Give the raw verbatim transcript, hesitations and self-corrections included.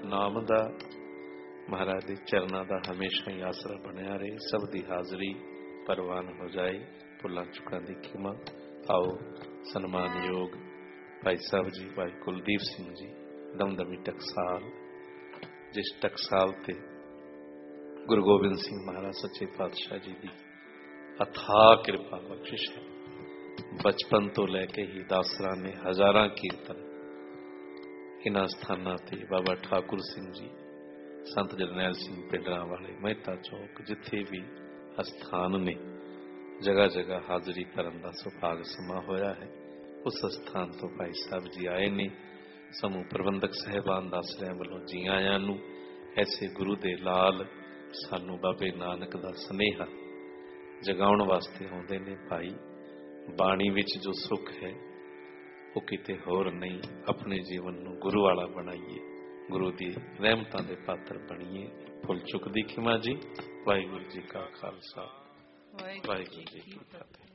नाम दा महाराज के चरणों का हमेशा ही आसरा बनया रहे। सब की हाजरी परवान हो जाए। भुलां चुकां दी खिमा। आओ सन्मानयोग भाई साहब जी भाई कुलदीप सिंह जी दमदमी टकसाल, जिस टकसाल ते गुरु गोबिंद सिंह महाराज सच्चे पातशाह जी की अथाह कृपा बख्शिश है। बचपन तो लैके ही दासराने हजारां कीर्तन इन्हां स्थानां ते बाबा ठाकुर सिंह जी, संत जरनैल सिंह पिंडरां वाले, मेहता चौक, जिथे भी अस्थान ने जगह जगह हाजरी भरन का सुभाग समा होया है। उस स्थान तो भाई साहब जी आए ने। समूह प्रबंधक साहिबान दस रहे वालों जी आयां नूं। ऐसे गुरु दे लाल सानू बाबे नानक दा स्नेहा जगाउण वास्ते आउंदे ने। भाई बाणी विच जो सुख है वो किते होर नहीं। अपने जीवन नूं गुरु वाला बनाइए, गुरु दी रहमतां दे पात्र बणीए। भुल चुक दी खिमा जी। वाहिगुरू जी का खालसा, वाहिगुरू जी की फतेह।